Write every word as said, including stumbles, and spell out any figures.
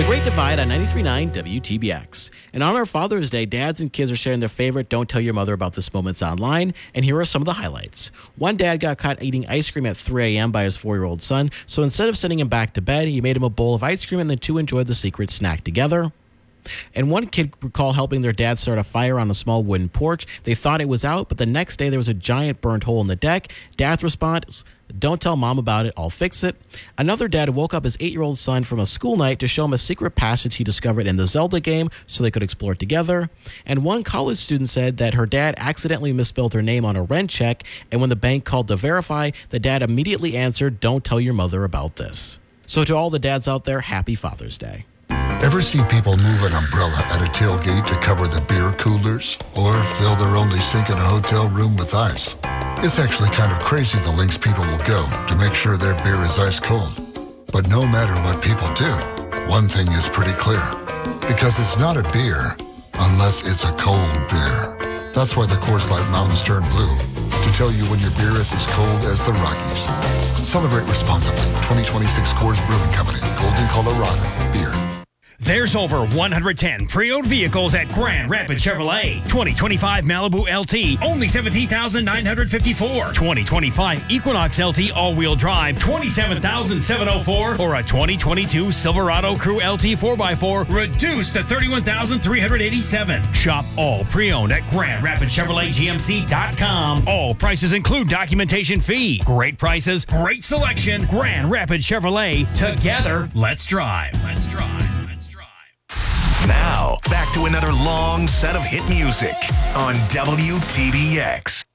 Great Divide on ninety-three point nine W T B X. In honor of Father's Day, dads and kids are sharing their favorite Don't Tell Your Mother About This moments online, and here are some of the highlights. One dad got caught eating ice cream at three a.m. by his four-year-old son, so instead of sending him back to bed, he made him a bowl of ice cream and the two enjoyed the secret snack together. And one kid recalled helping their dad start a fire on a small wooden porch. They thought it was out, but the next day there was a giant burnt hole in the deck. Dad's response, "Don't tell mom about it, I'll fix it." Another dad woke up his eight-year-old son from a school night to show him a secret passage he discovered in the Zelda game so they could explore it together. And one college student said that her dad accidentally misspelled her name on a rent check, and when the bank called to verify, the dad immediately answered, "Don't tell your mother about this." So to all the dads out there, happy Father's Day. Ever see people move an umbrella at a tailgate to cover the beer coolers? Or fill their only sink in a hotel room with ice? It's actually kind of crazy the lengths people will go to make sure their beer is ice cold. But no matter what people do, one thing is pretty clear. Because it's not a beer unless it's a cold beer. That's why the Coors Light mountains turn blue. To tell you when your beer is as cold as the Rockies. Celebrate responsibly. twenty twenty-six Coors Brewing Company. Golden, Colorado. Beer. There's over one hundred ten pre-owned vehicles at Grand Rapids Chevrolet. twenty twenty-five Malibu L T, only seventeen thousand nine hundred fifty-four dollars. twenty twenty-five Equinox L T all-wheel drive, twenty-seven thousand seven hundred four dollars. Or a twenty twenty-two Silverado Crew L T four by four, reduced to thirty-one thousand three hundred eighty-seven dollars. Shop all pre-owned at Grand Rapids Chevrolet G M C dot com. All prices include documentation fee. Great prices, great selection. Grand Rapids Chevrolet. Together, let's drive. Let's drive. Now, back to another long set of hit music on W T B X.